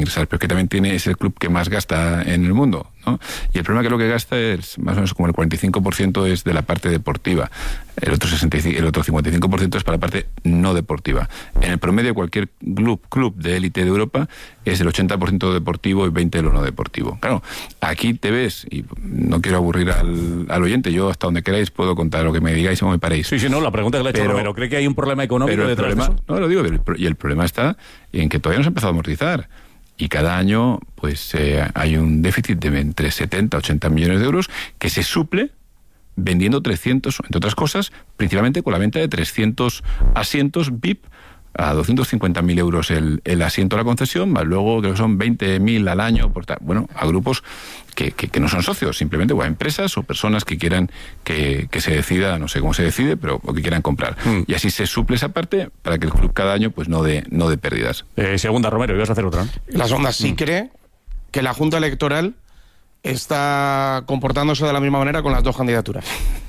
ingresar, pero que también es el club que más gasta en el mundo, ¿no? Y el problema que lo que gasta es más o menos como el 45% es de la parte deportiva, el otro 55% es para la parte no deportiva. En el promedio cualquier club de élite de Europa es el 80% deportivo y 20% de lo no deportivo. Claro, aquí te ves, y no quiero aburrir al oyente, yo hasta donde queráis puedo contar lo que me digáis o me paréis. Sí, no, la pregunta que le ha hecho Romero, ¿cree que hay un problema económico detrás de eso? No, lo digo, y el problema está en que todavía no se ha empezado a amortizar. Y cada año pues hay un déficit de entre 70 y 80 millones de euros que se suple vendiendo 300, entre otras cosas, principalmente con la venta de 300 asientos VIP a 250.000 euros el asiento a la concesión, más luego creo que son 20.000 al año, a grupos que no son socios, simplemente o a empresas o personas que quieran que se decida, no sé cómo se decide, pero o que quieran comprar. Y así se suple esa parte para que el club cada año pues no dé pérdidas. Segunda, Romero, ibas a hacer otra, ¿no? Las Ondas sí cree que la Junta Electoral está comportándose de la misma manera con las dos candidaturas.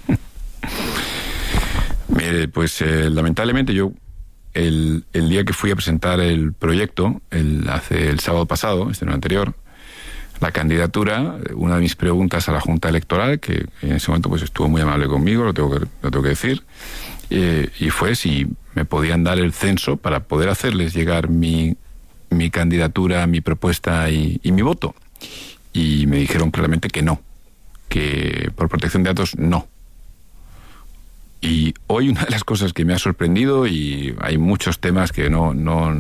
Mire, pues lamentablemente yo el día que fui a presentar el proyecto, el sábado pasado, no anterior, la candidatura, una de mis preguntas a la Junta Electoral, que en ese momento pues estuvo muy amable conmigo, lo tengo que decir, y fue si me podían dar el censo para poder hacerles llegar mi candidatura, mi propuesta y mi voto. Y me dijeron claramente que no, que por protección de datos no. Y hoy una de las cosas que me ha sorprendido, y hay muchos temas que no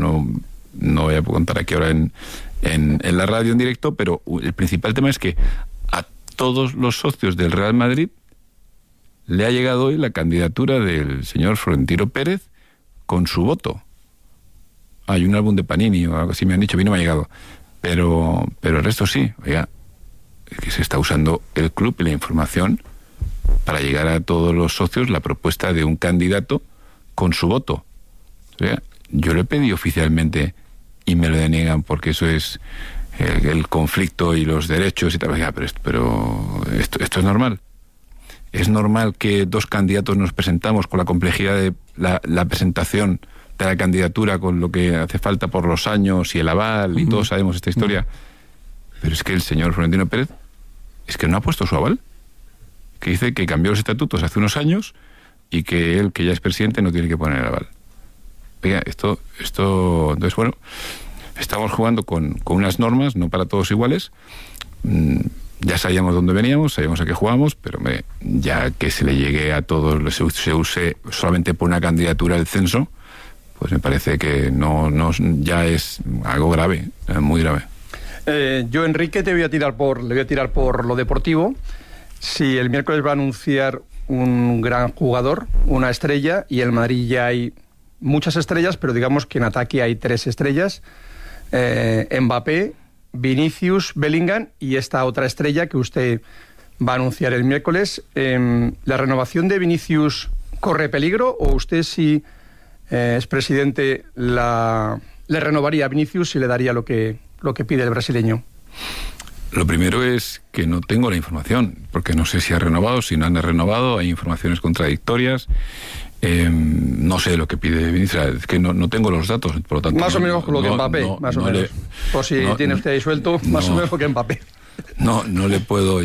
voy a contar aquí ahora en la radio en directo, pero el principal tema es que a todos los socios del Real Madrid le ha llegado hoy la candidatura del señor Florentino Pérez con su voto. Hay un álbum de Panini o algo así me han dicho, a mí no me ha llegado. Pero el resto sí, oiga, es que se está usando el club y la información para llegar a todos los socios la propuesta de un candidato con su voto. Oiga, yo lo he pedido oficialmente y me lo deniegan porque eso es el conflicto y los derechos y tal. Oiga, pero esto es normal. Es normal que dos candidatos nos presentamos con la complejidad de la presentación de la candidatura, con lo que hace falta por los años y el aval, y todos sabemos esta historia. Pero es que el señor Florentino Pérez es que no ha puesto su aval, que dice que cambió los estatutos hace unos años y que él, que ya es presidente, no tiene que poner el aval. Oiga, esto entonces, bueno, estamos jugando con unas normas, no para todos iguales. Ya sabíamos dónde veníamos, sabíamos a qué jugábamos, pero ya que se le llegue a todos, se use solamente por una candidatura el censo, pues me parece que no ya es algo grave, muy grave. Yo, Enrique, le voy a tirar por lo deportivo. Si el miércoles va a anunciar un gran jugador, una estrella, y en Madrid ya hay muchas estrellas, pero digamos que en ataque hay 3 estrellas, Mbappé, Vinicius, Bellingham y esta otra estrella que usted va a anunciar el miércoles. ¿La renovación de Vinicius corre peligro o usted, si es presidente, le renovaría a Vinicius y le daría lo que pide el brasileño? Lo primero es que no tengo la información, porque no sé si ha renovado, si no han renovado, hay informaciones contradictorias. No sé lo que pide Vinicius, es que no tengo los datos, por lo tanto... Más o menos lo que Mbappé, más o menos. Por si tiene usted ahí suelto, más o menos lo que Mbappé. No le puedo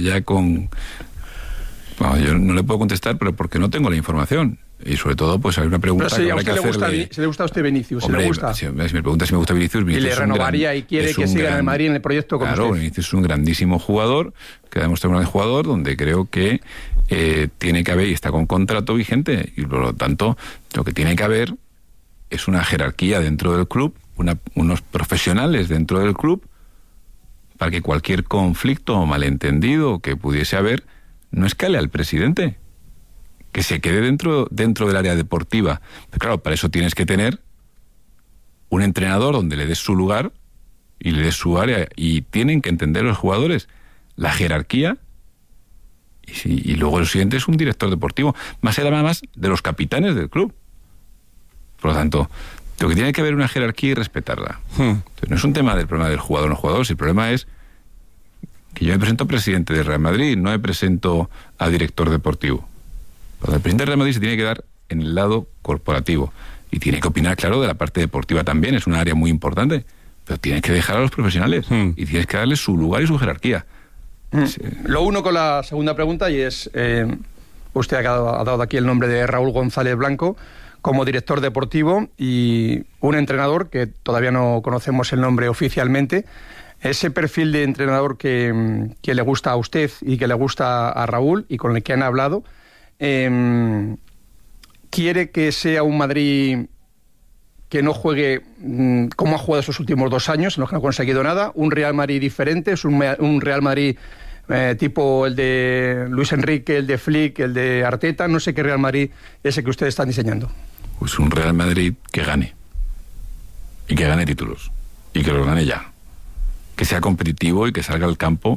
yo no le puedo contestar, pero porque no tengo la información. Y sobre todo, pues hay una pregunta pero si que habrá que hacerle... ¿Se le gusta a usted Vinicius? Hombre, ¿se le gusta? Si me pregunta si me gusta Vinicius... Y le renovaría y quiere que siga en el Madrid en el proyecto con Claro, usted. Vinicius es un grandísimo jugador, que ha demostrado un gran jugador, donde creo que tiene que haber, y está con contrato vigente, y por lo tanto, lo que tiene que haber es una jerarquía dentro del club, unos profesionales dentro del club, para que cualquier conflicto o malentendido que pudiese haber no escale al presidente, que se quede dentro del área deportiva. Pero claro, para eso tienes que tener un entrenador donde le des su lugar y le des su área, y tienen que entender los jugadores la jerarquía, y luego el siguiente es un director deportivo, más allá además de los capitanes del club. Por lo tanto, lo que tiene que haber una jerarquía y respetarla. Entonces, no es un tema del problema del jugador o no jugador, el problema es que yo me presento presidente del Real Madrid, no me presento a director deportivo. El presidente del Real Madrid se tiene que dar en el lado corporativo y tiene que opinar, claro, de la parte deportiva también, es un área muy importante, pero tienes que dejar a los profesionales y tienes que darles su lugar y su jerarquía. Sí. Lo uno con la segunda pregunta, y es, usted ha dado aquí el nombre de Raúl González Blanco como director deportivo y un entrenador que todavía no conocemos el nombre oficialmente. Ese perfil de entrenador que le gusta a usted y que le gusta a Raúl y con el que han hablado, ¿quiere que sea un Madrid que no juegue como ha jugado esos últimos 2 años, en los que no ha conseguido nada? ¿Un Real Madrid diferente? ¿Es un Real Madrid tipo el de Luis Enrique, el de Flick, el de Arteta? No sé qué Real Madrid es el que ustedes están diseñando. Pues un Real Madrid que gane. Y que gane títulos. Y que los gane ya. Que sea competitivo y que salga al campo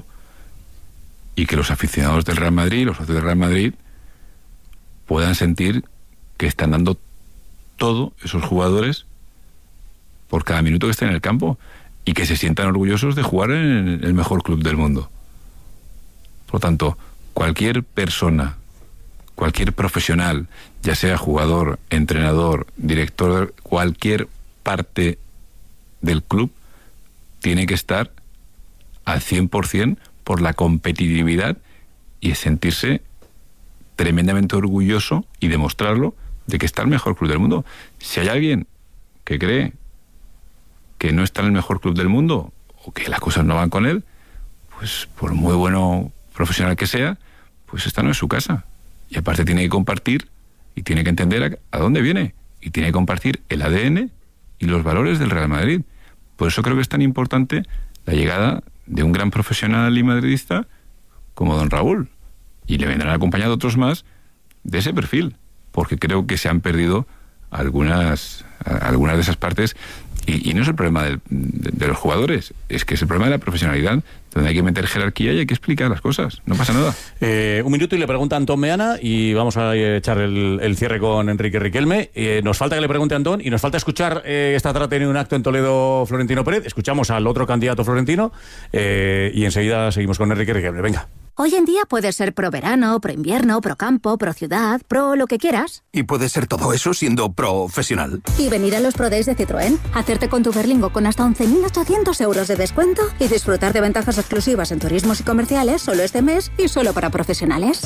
y que los aficionados del Real Madrid, los socios del Real Madrid, puedan sentir que están dando todo esos jugadores por cada minuto que estén en el campo y que se sientan orgullosos de jugar en el mejor club del mundo. Por lo tanto, cualquier persona, cualquier profesional, ya sea jugador, entrenador, director, cualquier parte del club, tiene que estar al 100% por la competitividad y sentirse tremendamente orgulloso y demostrarlo de que está el mejor club del mundo. Si hay alguien que cree que no está en el mejor club del mundo o que las cosas no van con él, pues por muy bueno profesional que sea, pues esta no es su casa. Y aparte tiene que compartir y tiene que entender a dónde viene y tiene que compartir el ADN y los valores del Real Madrid. Por eso creo que es tan importante la llegada de un gran profesional y madridista como don Raúl. Y le vendrán acompañados otros más de ese perfil, porque creo que se han perdido algunas de esas partes. Y no es el problema de los jugadores, es que es el problema de la profesionalidad, donde hay que meter jerarquía y hay que explicar las cosas. No pasa nada. Un minuto y le pregunta a Antón Meana y vamos a echar el cierre con Enrique Riquelme. Nos falta que le pregunte a Antón y nos falta escuchar, esta tarde ha tenido un acto en Toledo Florentino Pérez. Escuchamos al otro candidato florentino y enseguida seguimos con Enrique Riquelme. Venga. Hoy en día puedes ser pro verano, pro invierno, pro campo, pro ciudad, pro lo que quieras. Y puedes ser todo eso siendo profesional. Y venir a los Pro Days de Citroën, hacerte con tu Berlingo con hasta 11.800 euros de descuento y disfrutar de ventajas exclusivas en turismos y comerciales solo este mes y solo para profesionales.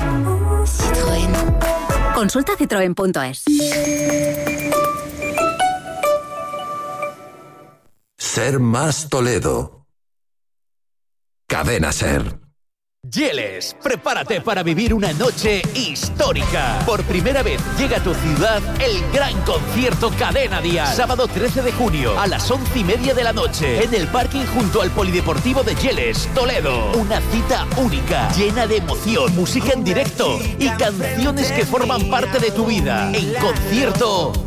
Citroën. Consulta citroen.es. Ser más Toledo. Cadena Ser. Yeles, prepárate para vivir una noche histórica. Por primera vez llega a tu ciudad el gran concierto Cadena Dial. Sábado 13 de junio a las 11:30 de la noche en el parking junto al Polideportivo de Yeles, Toledo. Una cita única, llena de emoción, música en directo y canciones que forman parte de tu vida. En concierto